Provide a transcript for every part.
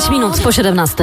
5 minut po 17.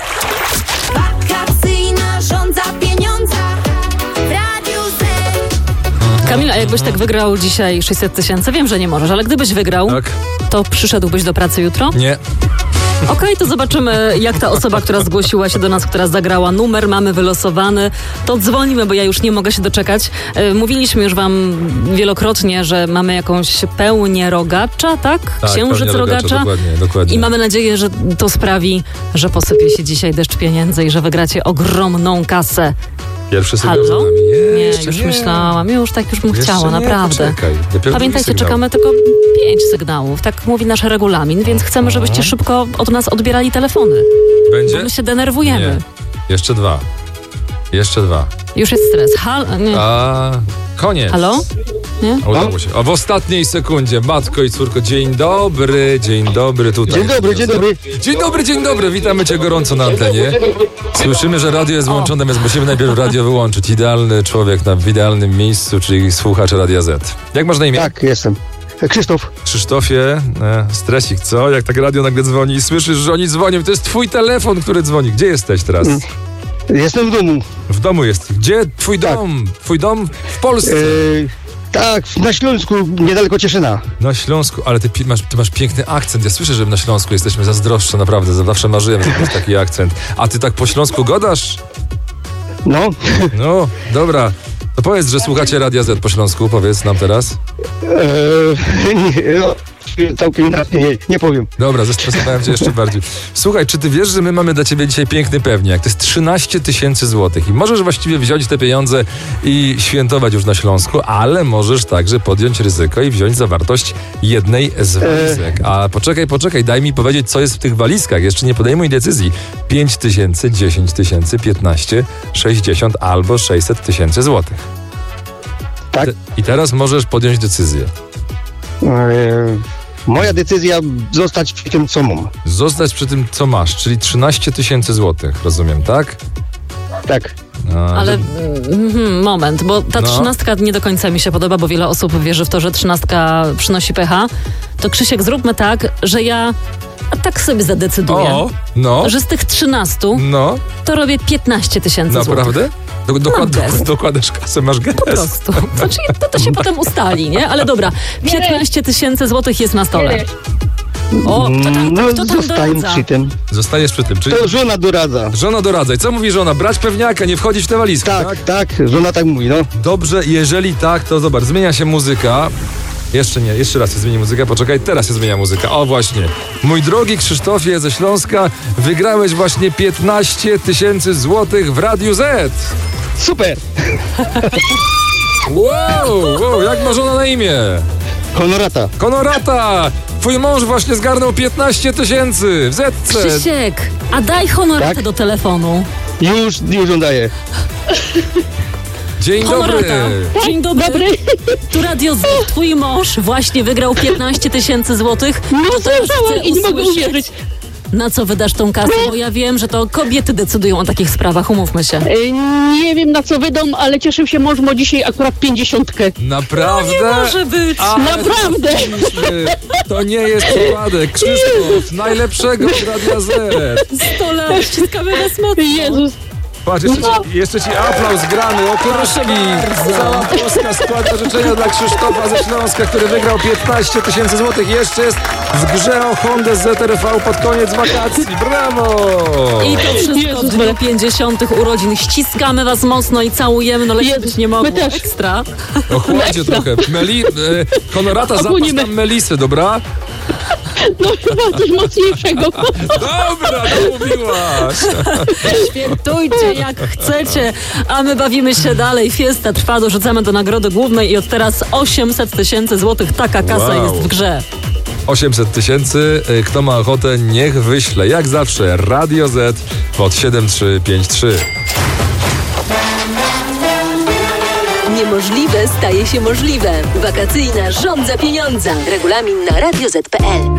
Wakacyjna żądza pieniądza w Radiu Z. Kamil, a jakbyś tak wygrał dzisiaj 600 tysięcy? Wiem, że nie możesz, ale gdybyś wygrał, Tak. to przyszedłbyś do pracy jutro? Nie. Okej, to zobaczymy, jak ta osoba, która zgłosiła się do nas, która zagrała numer, mamy wylosowany, to dzwonimy, bo ja już nie mogę się doczekać. Mówiliśmy już wam wielokrotnie, że mamy jakąś pełnię rogacza, tak? Księżyc pełnia rogacza. Dokładnie. I mamy nadzieję, że to sprawi, że posypie się dzisiaj deszcz pieniędzy i że wygracie ogromną kasę. Pierwszy sygnał za Halo? nami. Nie, już myślałam. Już bym Jeszcze chciała, nie, naprawdę. poczekaj. Dopiero Pamiętajcie, drugi sygnał. czekamy tylko 5 sygnałów. Tak mówi nasz regulamin, więc chcemy, żebyście szybko od nas odbierali telefony. Bo Będzie? my się denerwujemy. Nie. Jeszcze dwa. Już jest stres. Nie. A koniec. Halo? Nie? Udało się. A w ostatniej sekundzie, matko i córko, dzień dobry tutaj. Dzień dobry, witamy cię gorąco na antenie. Słyszymy, że radio jest włączone, więc musimy najpierw radio wyłączyć. Idealny człowiek w idealnym miejscu, czyli słuchacz Radia Z. Jak masz na imię? Tak, jestem. Krzysztof. Krzysztofie, stresik, co? Jak tak radio nagle dzwoni i słyszysz, że oni dzwonią, to jest twój telefon, który dzwoni. Gdzie jesteś teraz? Jestem w domu. W domu jest. Gdzie twój Tak. dom? Twój dom w Polsce. Tak, na Śląsku, niedaleko Cieszyna. Na Śląsku, ale ty masz piękny akcent. Ja słyszę, że na Śląsku jesteśmy zazdroszczy, naprawdę. Zawsze marzyłem, żeby mieć taki akcent. A ty tak po śląsku gadasz? No. No, dobra. To powiedz, że słuchacie Radia Z po śląsku. Powiedz nam teraz. Całkiem inaczej, nie powiem. Dobra, zestresowałem cię jeszcze bardziej. Słuchaj, czy ty wiesz, że my mamy dla ciebie dzisiaj piękny pewniak? To jest 13 tysięcy złotych i możesz właściwie wziąć te pieniądze i świętować już na Śląsku, ale możesz także podjąć ryzyko i wziąć zawartość jednej z walizek. A poczekaj, daj mi powiedzieć, co jest w tych walizkach. Jeszcze nie podejmuj decyzji. 5 tysięcy, 10 tysięcy, 15, 60 albo 600 tysięcy złotych. Tak. I teraz możesz podjąć decyzję. Moja decyzja zostać przy tym, co mam. Zostać przy tym, co masz, czyli 13 tysięcy złotych, rozumiem, tak? Tak. Ale moment, bo ta No. 13 nie do końca mi się podoba, bo wiele osób wierzy w to, że 13 przynosi pecha. To Krzysiek, zróbmy tak, że ja tak sobie zadecyduję, że z tych 13 to robię 15 tysięcy złotych. Naprawdę? Dokładasz kasę, masz gest. Po prostu. Znaczy, to się potem ustali, nie? Ale dobra, 15 tysięcy złotych jest na stole. O, kto tam zostaję doradza? przy tym. Zostajesz przy tym, czyli... To żona doradza. Żona doradza. I co mówi żona? Brać pewniaka, nie wchodzić w tę walizkę, tak? Tak, żona tak mówi, no. Dobrze, jeżeli tak, to zobacz, zmienia się muzyka. Jeszcze nie, jeszcze raz się zmieni muzyka, poczekaj, teraz się zmienia muzyka. O, właśnie. Mój drogi Krzysztofie ze Śląska, wygrałeś właśnie 15 tysięcy złotych w Radiu Z. Super. Wow, jak ma żona na imię? Honorata! Twój mąż właśnie zgarnął 15 tysięcy w Zetce. Krzysiek, a daj honoratę Tak? do telefonu. Już on daje. Dzień dobry. Honorata. Dzień dobry. Tu Radio Z, twój mąż właśnie wygrał 15 tysięcy złotych. No słyszałam i nie mogę uwierzyć. Na co wydasz tą kasę? Bo ja wiem, że to kobiety decydują o takich sprawach, umówmy się. Nie wiem, na co wydam, ale cieszył się mąż, bo dzisiaj akurat 50. Naprawdę? Nie może być. Naprawdę. To nie jest przypadek. Krzysztof, najlepszego z Radia Z. 100 lat, ściskamy was mocno. Jezus. Patrz, jeszcze ci aplauz grany, oklaski. Cała Polska składa życzenia dla Krzysztofa ze Śląska, który wygrał 15 tysięcy złotych. Jeszcze jest w grze o Hondę ZR-V pod koniec wakacji. Brawo! I to wszystko w dniu 50 urodzin. Ściskamy was mocno i całujemy, no lepiej być nie mogło. my też. Ekstra. Ochładzie trochę. Honorata, zapasz tam melisy, dobra? No chyba coś mocniejszego. Dobra, to mówiłaś. Świętujcie jak chcecie, a my bawimy się dalej. Fiesta trwa, dorzucamy do nagrody głównej i od teraz 800 tysięcy złotych. Taka kasa jest w grze. 800 tysięcy. Kto ma ochotę, niech wyśle. Jak zawsze Radio Z pod 7353. Niemożliwe staje się możliwe. Wakacyjna żądza pieniądza. Regulamin na radioz.pl.